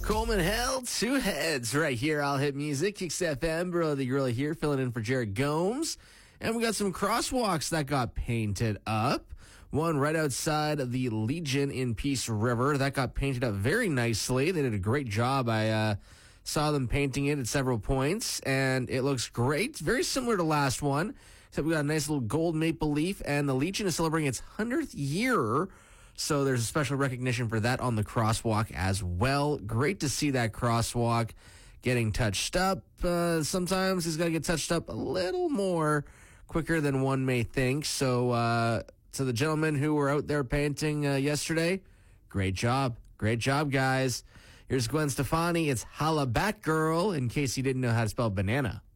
Coleman held two heads right here. I'll hit music. Kicks FM. Bro, the gorilla here, filling in for Jared Gomes. And we got some crosswalks that got painted up. One right outside of the Legion in Peace River. That got painted up very nicely. They did a great job. I saw them painting it at several points, and it looks great. Very similar to last one, except we got a nice little gold maple leaf, and the Legion is celebrating its 100th year. So there's a special recognition for that on the crosswalk as well. Great to see that crosswalk getting touched up. Sometimes it's got to get touched up a little more quicker than one may think. So to the gentlemen who were out there painting yesterday, great job. Great job, guys. Here's Gwen Stefani. It's Holla Back Girl, in case you didn't know how to spell banana.